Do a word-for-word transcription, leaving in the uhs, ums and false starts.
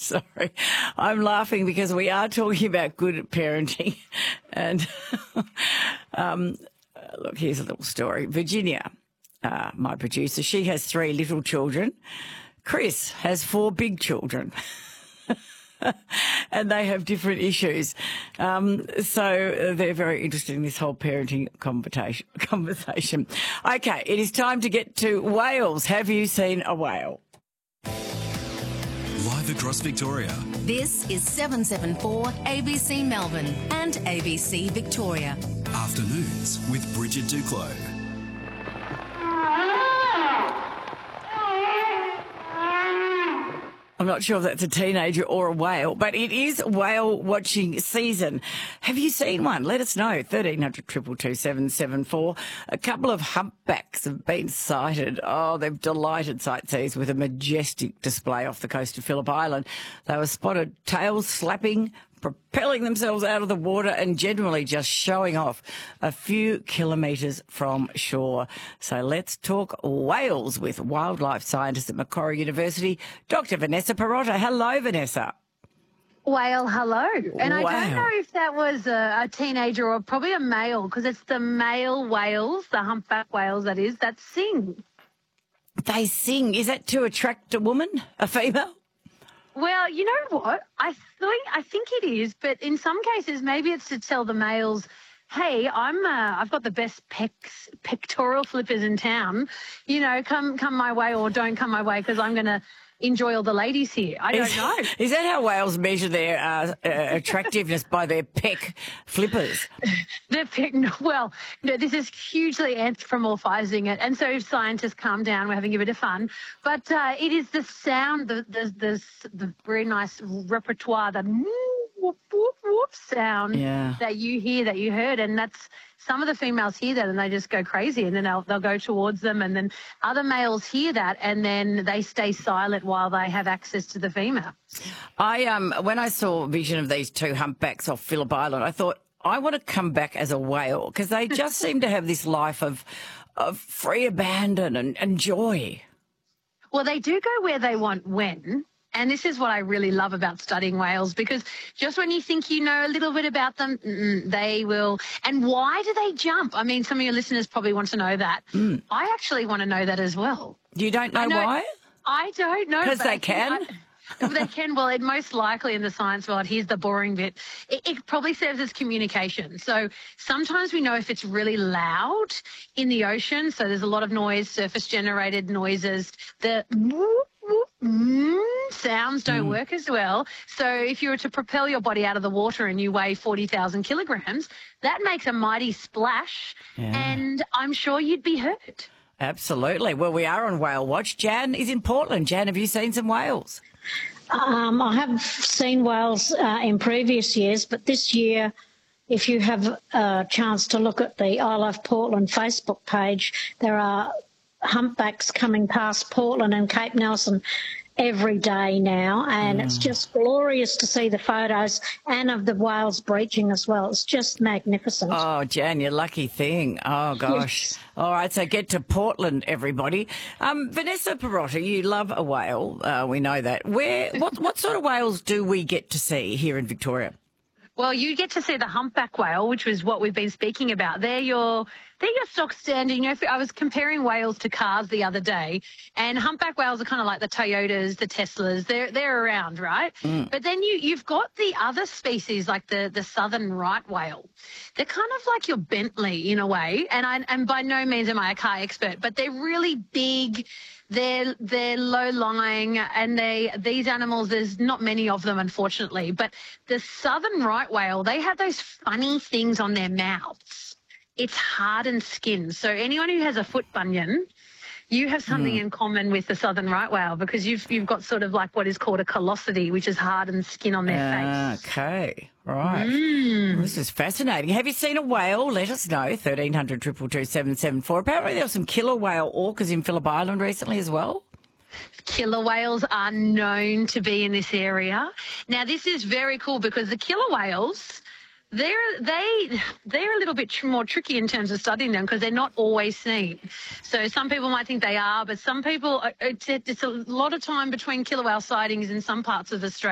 Sorry. I'm laughing because we are talking about good parenting. And um, look, here's a little story. Virginia, uh, my producer, she has three little children. Chris has four big children. And they have different issues. Um, so they're very interested in this whole parenting conversation. conversation. Okay, it is time to get to whales. Have you seen a whale? Live across Victoria. This is seven seven four A B C Melbourne and A B C Victoria. Afternoons with Bridget Duclos. I'm not sure if that's a teenager or a whale, but it is whale watching season. Have you seen one? Let us know. thirteen hundred, two two two, seven seven four. A couple of humpbacks have been sighted. Oh, they've delighted sightseers with a majestic display off the coast of Phillip Island. They were spotted tails slapping, propelling themselves out of the water and generally just showing off a few kilometres from shore. So let's talk whales with wildlife scientist at Macquarie University, Doctor Vanessa Pirotta. Hello, Vanessa. Whale, hello. And Wow. I don't know if that was a, a teenager or probably a male, because it's the male whales, the humpback whales, that is, that sing. They sing. Is that to attract a woman, a female? Well, you know what? I think I think it is, but in some cases, maybe it's to tell the males, "Hey, I'm uh, I've got the best pecs, pectoral flippers in town. You know, come come my way or don't come my way because I'm going to enjoy all the ladies here." I don't is, know. Is that how whales measure their uh, uh, attractiveness, by their peck flippers? The pec, well, no, this is hugely anthropomorphizing it, and so scientists, calm down. We're having a bit of fun, but uh, it is the sound, the the the, the very nice repertoire, the whoop whoop whoop sound Yeah. that you hear, that you heard, and that's. Some of the females hear that and they just go crazy, and then they'll, they'll go towards them, and then other males hear that and then they stay silent while they have access to the female. I um when I saw a vision of these two humpbacks off Phillip Island, I thought, I want to come back as a whale, because they just seem to have this life of of free abandon and, and joy. Well, they do go where they want when. And this is what I really love about studying whales, because just when you think you know a little bit about them, they will. And why do they jump? I mean, some of your listeners probably want to know that. Mm. I actually want to know that as well. You don't know, know why? I don't know. Because they can? I, they can. Well, it most likely in the science world, here's the boring bit. It, it probably serves as communication. So sometimes we know if it's really loud in the ocean, so there's a lot of noise, surface-generated noises, the whoop, whoop, mm, sounds don't mm. work as well. So if you were to propel your body out of the water and you weigh forty thousand kilograms, that makes a mighty splash, yeah. And I'm sure you'd be hurt. Absolutely. Well, we are on Whale Watch. Jan is in Portland. Jan, have you seen some whales? Um, I have seen whales uh, in previous years, but this year, if you have a chance to look at the I Love Portland Facebook page, there are humpbacks coming past Portland and Cape Nelson every day now, and mm. it's just glorious to see the photos and of the whales breaching as well. It's just magnificent. Oh, Jan, you lucky thing. Oh, gosh. Yes. All right, so get to Portland, everybody. Um, Vanessa Pirotta, you love a whale. Uh, we know that. Where? What, what sort of whales do we get to see here in Victoria? Well, you get to see the humpback whale, which was what we've been speaking about. They're your they're your stock standard. You know, I was comparing whales to cars the other day, and humpback whales are kind of like the Toyotas, the Teslas. They're they're around, right? Mm. But then you you've got the other species like the the southern right whale. They're kind of like your Bentley in a way, and I and by no means am I a car expert, but they're really big. They're they're low lying, and they these animals, there's not many of them, unfortunately. But the southern right whale, they have those funny things on their mouths. It's hardened skin. So anyone who has a foot bunion, you have something mm. in common with the southern right whale, because you've you've got sort of like what is called a callosity, which is hardened skin on their uh, face. Okay, right. Mm. Well, this is fascinating. Have you seen a whale? Let us know. thirteen hundred, two two two, seven seven four. Apparently there were some killer whale orcas in Phillip Island recently as well. Killer whales are known to be in this area. Now, this is very cool, because the killer whales, They're they they're a little bit tr- more tricky in terms of studying them, because they're not always seen. So some people might think they are, but some people, it's, it's a lot of time between killer whale sightings in some parts of Australia.